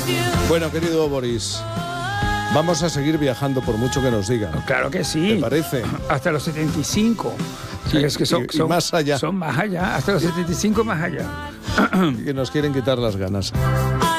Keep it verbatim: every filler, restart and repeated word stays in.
Bueno, querido Boris, vamos a seguir viajando por mucho que nos digan. Claro que sí. ¿Te parece? Hasta los setenta y cinco. Y, es que son, y, y son, más allá. Son más allá, hasta los setenta y cinco más allá. Que nos quieren quitar las ganas.